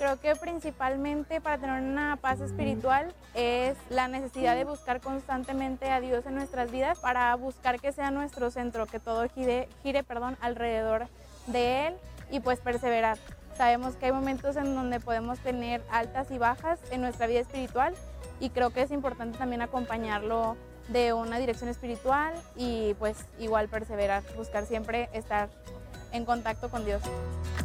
Creo que principalmente para tener una paz espiritual es la necesidad de buscar constantemente a Dios en nuestras vidas para buscar que sea nuestro centro, que todo gire alrededor de Él y pues perseverar. Sabemos que hay momentos en donde podemos tener altas y bajas en nuestra vida espiritual y creo que es importante también acompañarlo de una dirección espiritual y pues igual perseverar, buscar siempre estar en contacto con Dios.